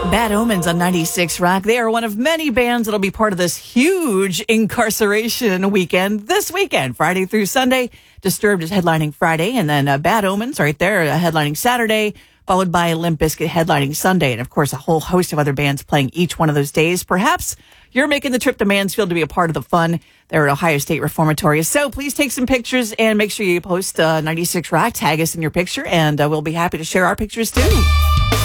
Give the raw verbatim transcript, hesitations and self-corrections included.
Bad Omens on ninety-six Rock. They are one of many bands that'll be part of this huge incarceration weekend this weekend, Friday through Sunday. Disturbed is headlining Friday, and then uh, Bad Omens right there uh, headlining Saturday, followed by Limp Bizkit headlining Sunday, and of course a whole host of other bands playing each one of those days. Perhaps you're making the trip to Mansfield to be a part of the fun there at Ohio State Reformatory. So please take some pictures and make sure you post uh, ninety-six Rock, tag us in your picture, and uh, we'll be happy to share our pictures too.